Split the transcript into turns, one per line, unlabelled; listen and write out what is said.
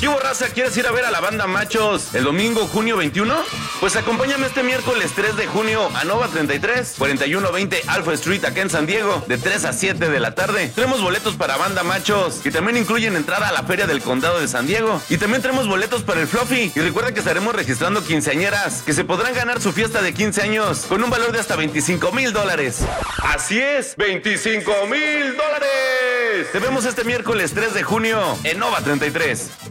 ¿Qué hubo, raza? ¿Quieres ir a ver a la banda Machos el domingo, junio 21? Pues acompáñame este miércoles 3 de junio a Nova 33, 4120 Alpha Street, acá en San Diego, de 3 a 7 de la tarde. Tenemos boletos para banda Machos, que también incluyen entrada a la Feria del Condado de San Diego. Y también tenemos boletos para el Fluffy. Y recuerda que estaremos registrando quinceañeras, que se podrán ganar su fiesta de 15 años, con un valor de hasta $25,000. Así es, $25,000. Te vemos este miércoles 3 de junio en Nova 33.